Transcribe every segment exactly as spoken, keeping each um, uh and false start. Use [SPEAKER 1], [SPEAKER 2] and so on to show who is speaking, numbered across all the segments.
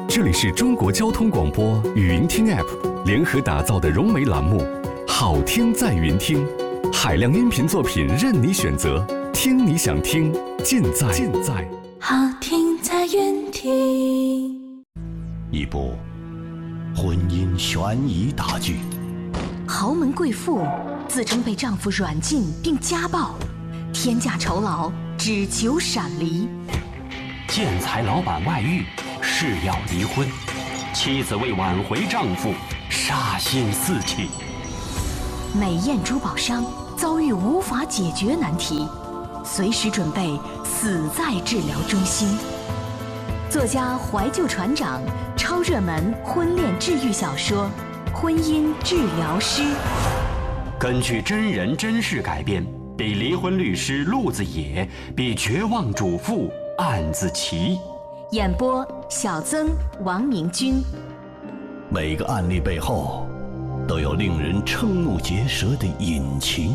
[SPEAKER 1] 这里是中国交通广播语音听 App 联合打造的融媒栏目，好听在云听，海量音频作品任你选择，听你想听，尽在尽在
[SPEAKER 2] 好听在云听。
[SPEAKER 3] 一部婚姻悬疑大剧，
[SPEAKER 2] 豪门贵妇自称被丈夫软禁并家暴，天价酬劳只求闪离。
[SPEAKER 4] 建材老板外遇，誓要离婚，妻子为挽回丈夫，杀心四起。
[SPEAKER 2] 美艳珠宝商遭遇无法解决难题，随时准备死在治疗中心。作家怀旧船长超热门婚恋治愈小说《婚姻治疗师》，
[SPEAKER 4] 根据真人真事改编，比离婚律师陆子野，比绝望主妇案子奇。
[SPEAKER 2] 演播小曾、王明君。
[SPEAKER 3] 每个案例背后都有令人瞠目结舌的隐情。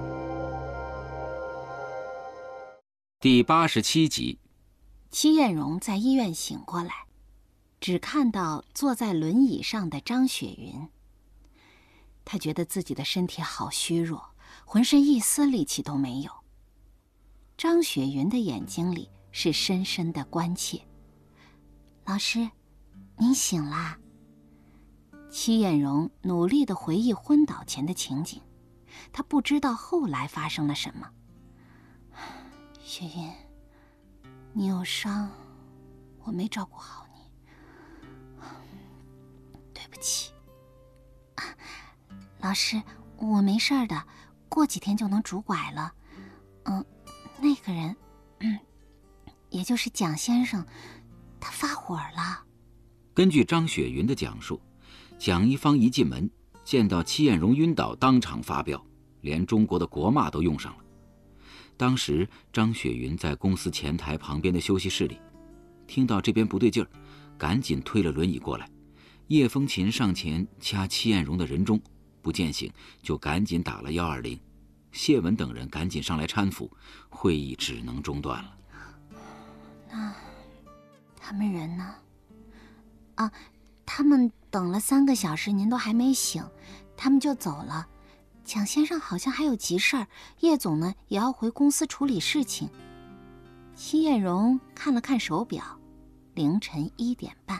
[SPEAKER 5] 第八十七集，
[SPEAKER 6] 戚艳荣在医院醒过来，只看到坐在轮椅上的张雪云。她觉得自己的身体好虚弱，浑身一丝力气都没有。张雪云的眼睛里是深深的关切。老师，您醒啦。戚艳荣努力地回忆昏倒前的情景，她不知道后来发生了什么。雪云，你有伤，我没照顾好你，对不起。啊，老师，我没事的，过几天就能拄拐了。嗯，那个人，嗯，也就是蒋先生，他发火了。
[SPEAKER 5] 根据张雪云的讲述，蒋一芳一进门见到戚艳荣晕倒，当场发飙，连中国的国骂都用上了。当时张雪云在公司前台旁边的休息室里，听到这边不对劲儿，赶紧推了轮椅过来。叶风琴上前掐戚艳荣的人中，不见醒，就赶紧打了一二零。谢文等人赶紧上来搀扶，会议只能中断了。
[SPEAKER 6] 那他们人呢？啊，他们等了三个小时，您都还没醒，他们就走了。蒋先生好像还有急事儿，叶总呢也要回公司处理事情。戚艳荣看了看手表，凌晨一点半。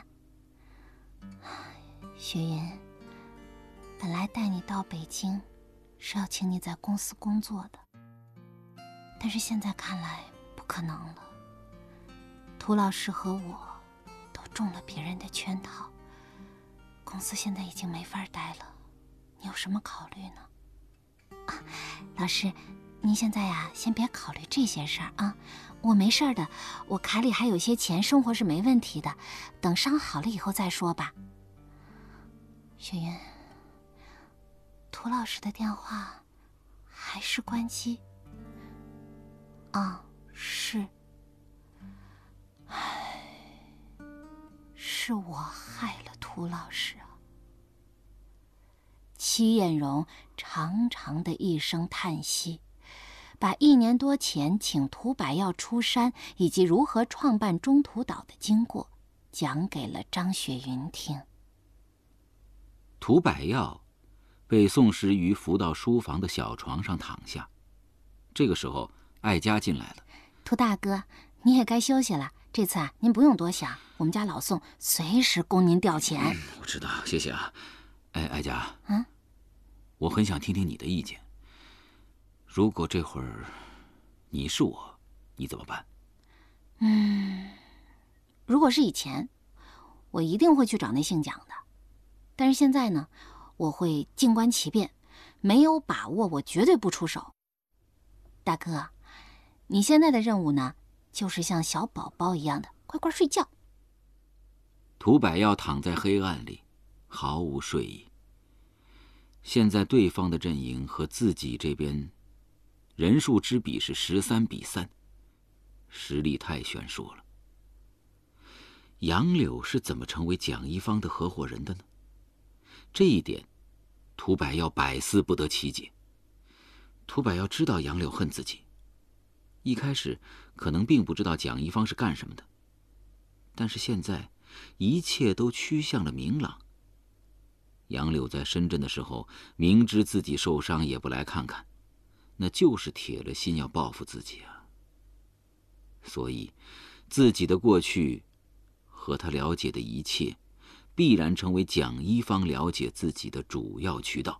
[SPEAKER 6] 雪云，本来带你到北京是要请你在公司工作的，但是现在看来不可能了。涂老师和我都中了别人的圈套，公司现在已经没法待了，你有什么考虑呢？啊，老师，您现在呀，先别考虑这些事儿啊，我没事的，我卡里还有些钱，生活是没问题的，等伤好了以后再说吧。雪云，涂老师的电话还是关机？啊，是，唉，是我害了涂老师啊。戚艳荣长长的一声叹息，把一年多前请涂百耀出山以及如何创办中途岛的经过讲给了张雪云听。
[SPEAKER 5] 涂百耀被宋时瑜扶到书房的小床上躺下，这个时候艾佳进来了。
[SPEAKER 6] 涂大哥，你也该休息了，这次啊您不用多想，我们家老宋随时供您调钱。
[SPEAKER 5] 嗯，我知道，谢谢啊。哎，艾佳，
[SPEAKER 6] 嗯，
[SPEAKER 5] 我很想听听你的意见。如果这会儿你是我，你怎么办？
[SPEAKER 6] 嗯，如果是以前，我一定会去找那姓蒋的。但是现在呢，我会静观其变，没有把握我绝对不出手。大哥，你现在的任务呢，就是像小宝宝一样的乖乖睡觉。
[SPEAKER 5] 涂百耀躺在黑暗里，毫无睡意。现在对方的阵营和自己这边人数之比是十三比三，实力太悬殊了。杨柳是怎么成为蒋一芳的合伙人的呢？这一点涂百耀百思不得其解。涂百耀知道杨柳恨自己，一开始可能并不知道蒋一芳是干什么的，但是现在一切都趋向了明朗。杨柳在深圳的时候，明知自己受伤也不来看看，那就是铁了心要报复自己啊。所以，自己的过去和他了解的一切，必然成为蒋一芳了解自己的主要渠道。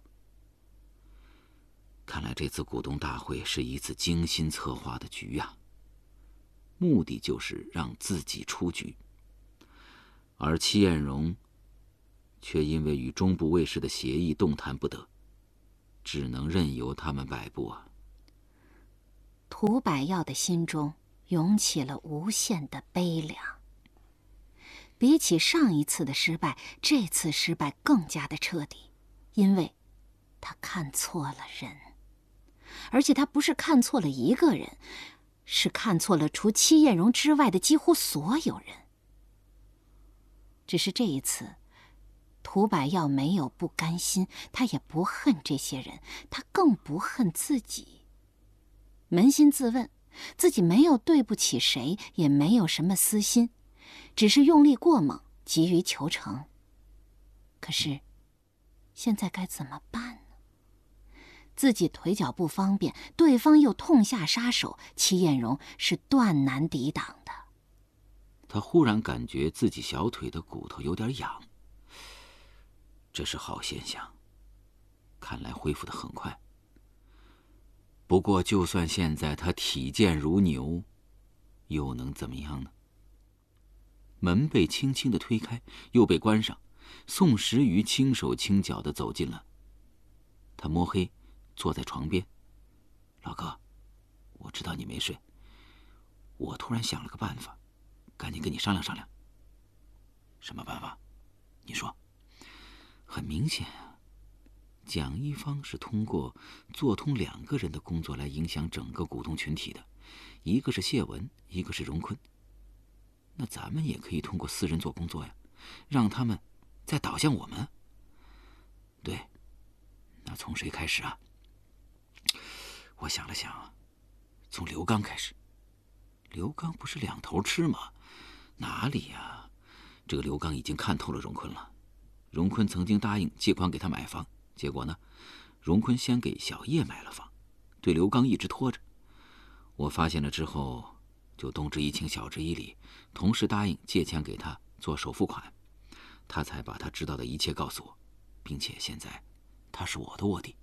[SPEAKER 5] 看来这次股东大会是一次精心策划的局呀，目的就是让自己出局。而戚艳荣却因为与中部卫视的协议动弹不得，只能任由他们摆布啊。
[SPEAKER 6] 涂百耀的心中涌起了无限的悲凉。比起上一次的失败，这次失败更加的彻底，因为他看错了人，而且他不是看错了一个人，是看错了除戚艳荣之外的几乎所有人。只是这一次，涂百耀没有不甘心，他也不恨这些人，他更不恨自己。扪心自问，自己没有对不起谁，也没有什么私心，只是用力过猛，急于求成。可是，现在该怎么办呢？自己腿脚不方便，对方又痛下杀手，戚艳荣是断难抵挡的。
[SPEAKER 5] 他忽然感觉自己小腿的骨头有点痒，这是好现象，看来恢复得很快。不过，就算现在他体健如牛，又能怎么样呢？门被轻轻地推开，又被关上。宋时瑜轻手轻脚地走进了。他摸黑坐在床边。老哥，我知道你没睡，我突然想了个办法，赶紧跟你商量商量。什么办法？你说。很明显啊，蒋一芳是通过做通两个人的工作来影响整个股东群体的，一个是谢文，一个是荣坤。那咱们也可以通过私人做工作呀，让他们再倒向我们。对，那从谁开始啊？我想了想啊，从刘刚开始。刘刚不是两头吃吗？哪里呀？这个刘刚已经看透了荣坤了。荣坤曾经答应借款给他买房，结果呢，荣坤先给小叶买了房，对刘刚一直拖着。我发现了之后，就动之以情，晓之以理，同时答应借钱给他做首付款，他才把他知道的一切告诉我，并且现在他是我的卧底。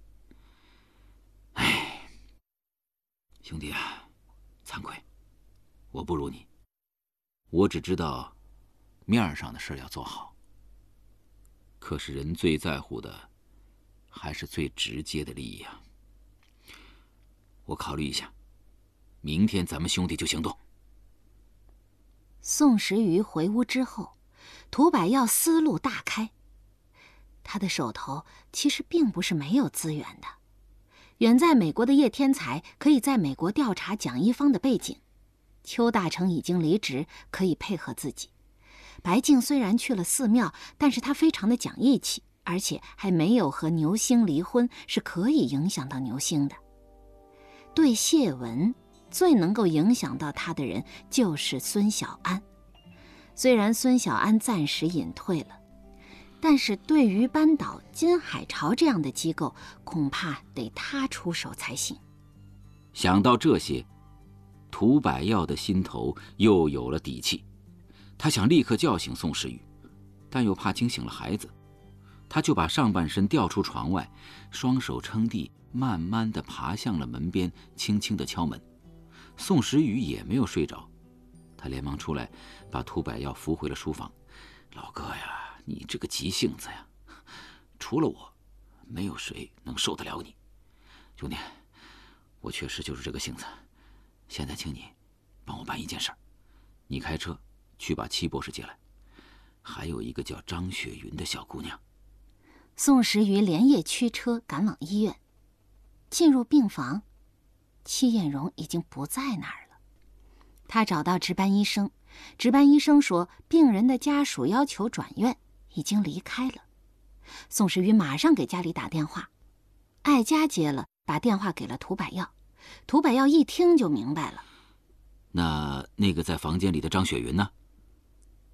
[SPEAKER 5] 哎，兄弟啊，惭愧，我不如你，我只知道面上的事要做好。可是人最在乎的还是最直接的利益啊。我考虑一下，明天咱们兄弟就行动。
[SPEAKER 6] 宋时瑜回屋之后，涂百耀思路大开。他的手头其实并不是没有资源的。远在美国的叶天才可以在美国调查蒋一芳的背景，邱大成已经离职，可以配合自己。白静虽然去了寺庙，但是他非常的讲义气，而且还没有和牛星离婚，是可以影响到牛星的。对谢文，最能够影响到他的人就是孙小安。虽然孙小安暂时隐退了，但是对于扳倒金海潮这样的机构，恐怕得他出手才行。
[SPEAKER 5] 想到这些，涂百耀的心头又有了底气。他想立刻叫醒宋时瑜，但又怕惊醒了孩子，他就把上半身吊出床外，双手撑地，慢慢地爬向了门边，轻轻地敲门。宋时瑜也没有睡着，他连忙出来，把涂百耀扶回了书房。老哥呀，你这个急性子呀，除了我，没有谁能受得了你。兄弟，我确实就是这个性子。现在请你帮我办一件事儿，你开车去把戚博士接来，还有一个叫张雪云的小姑娘。
[SPEAKER 6] 宋时瑜连夜驱车赶往医院，进入病房，戚艳荣已经不在那儿了。他找到值班医生，值班医生说病人的家属要求转院，已经离开了。宋时瑜马上给家里打电话，艾佳接了，把电话给了涂百耀。涂百耀一听就明白了。
[SPEAKER 5] 那那个在房间里的张雪云呢？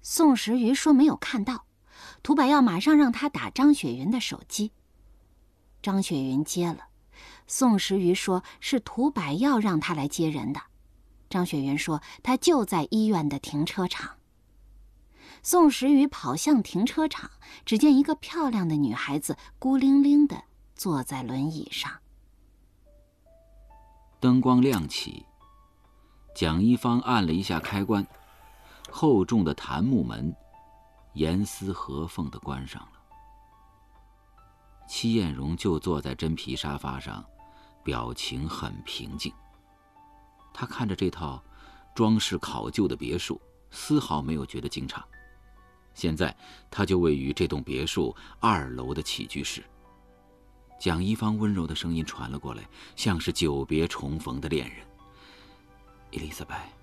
[SPEAKER 6] 宋时瑜说没有看到，涂百耀马上让他打张雪云的手机。张雪云接了，宋时瑜说是涂百耀让他来接人的。张雪云说他就在医院的停车场。宋时瑜跑向停车场，只见一个漂亮的女孩子孤零零地坐在轮椅上。
[SPEAKER 5] 灯光亮起，蒋一芳按了一下开关，厚重的檀木门严丝合缝地关上了。戚艳荣就坐在真皮沙发上，表情很平静。他看着这套装饰考究的别墅，丝毫没有觉得惊诧。现在他就位于这栋别墅二楼的起居室。蒋一芳温柔的声音传了过来，像是久别重逢的恋人。伊丽莎白，